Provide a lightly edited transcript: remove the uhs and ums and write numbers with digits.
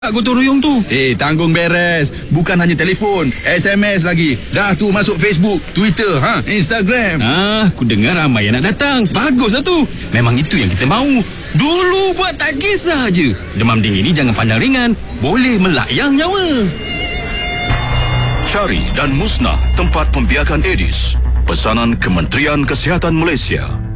Gotong royong tu. Tanggung beres. Bukan hanya telefon, SMS lagi. Dah tu masuk Facebook, Twitter, Instagram. Aku dengar ramai yang nak datang. Baguslah tu. Memang itu yang kita mahu. Dulu buat tak kisah je. Demam dingin ni jangan pandang ringan. Boleh melayang nyawa. Cari dan musnah tempat pembiakan Aedes. Pesanan Kementerian Kesihatan Malaysia.